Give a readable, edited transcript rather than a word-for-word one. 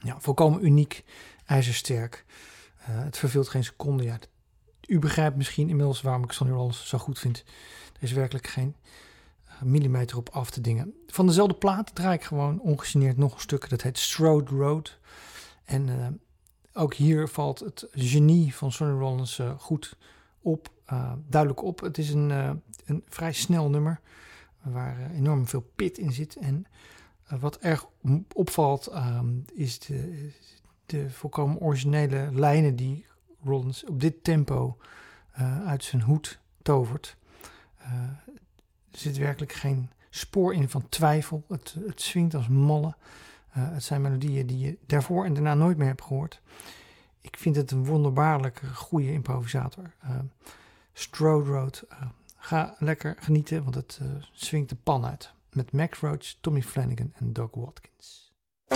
Ja, volkomen uniek, ijzersterk. Het verveelt geen seconde. Ja, u begrijpt misschien inmiddels waarom ik Sonny Rollins zo goed vind. Er is werkelijk geen millimeter op af te dingen. Van dezelfde plaat draai ik gewoon ongegeneerd nog een stuk. Dat heet Strode Road. En ook hier valt het genie van Sonny Rollins goed op. Duidelijk op. Het is een vrij snel nummer. Waar enorm veel pit in zit. En wat erg opvalt is de volkomen originele lijnen die Rollins op dit tempo uit zijn hoed tovert. Er zit werkelijk geen spoor in van twijfel. Het swingt als malle. Het zijn melodieën die je daarvoor en daarna nooit meer hebt gehoord. Ik vind het een wonderbaarlijke, goede improvisator. Strode Road. Ga lekker genieten, want het swingt de pan uit. Met Max Roach, Tommy Flanagan en Doug Watkins.